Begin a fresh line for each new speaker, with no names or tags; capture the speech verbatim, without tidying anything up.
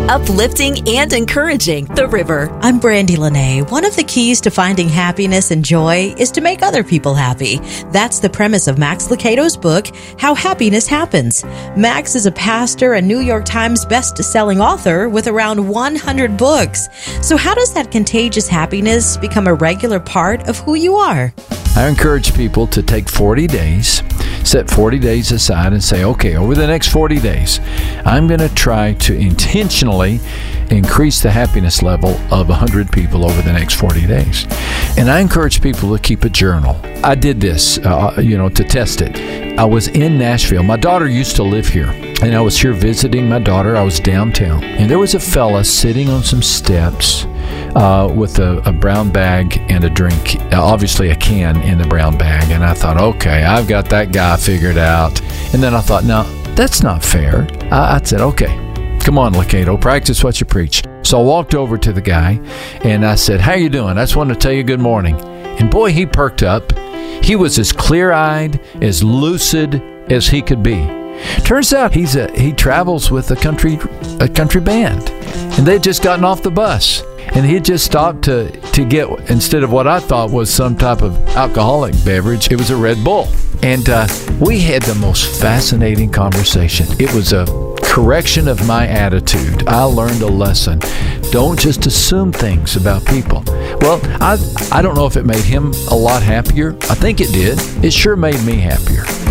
uplifting and encouraging The River.
I'm Brandy Lene. One of the keys to finding happiness and joy is to make other people happy. That's the premise of Max Lucado's book, How Happiness Happens. Max is a pastor and New York Times best-selling author with around one hundred books. So how does that contagious happiness become a regular part of who you are?
I encourage people to take forty days, set forty days aside and say, okay, over the next forty days, I'm going to try to intentionally increase the happiness level of one hundred people over the next forty days. And I encourage people to keep a journal. I did this, uh, you know, to test it. I was in Nashville. My daughter used to live here, and I was here visiting my daughter. I was downtown, and there was a fella sitting on some steps uh, with a, a brown bag and a drink, uh, obviously a can in the brown bag. And I thought, okay, I've got that guy figured out. And then I thought, no, that's not fair. I, I said, okay, come on, Lucado, practice what you preach. So I walked over to the guy, and I said, how you doing? I just wanted to tell you good morning. And boy, he perked up. He was as clear-eyed, as lucid as he could be. Turns out he's a he travels with a country a country band, and they'd just gotten off the bus, and he just stopped to to get, instead of what I thought was some type of alcoholic beverage, it was a Red Bull. And uh, we had the most fascinating conversation. It was a correction of my attitude. I learned a lesson. Don't just assume things about people. Well, I I don't know if it made him a lot happier. I think it did. It sure made me happier.